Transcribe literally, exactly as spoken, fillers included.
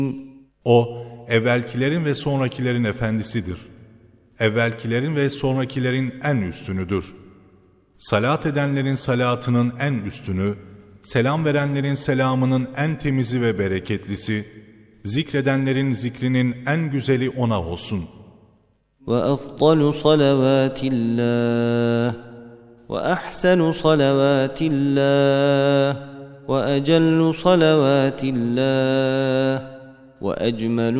O, evvelkilerin ve sonrakilerin efendisidir. Evvelkilerin ve sonrakilerin en üstünüdür. Salat edenlerin salatının en üstünü, selam verenlerin selamının en temizi ve bereketlisi, zikredenlerin zikrinin en güzeli ona olsun. وَأَفْضَلُ صَلَوَاتِ اللّٰهِ وَأَحْسَنُ صَلَوَاتِ اللّٰهِ وَأَجَلُّ صَلَوَاتِ اللّٰهِ وَأَجْمَلُ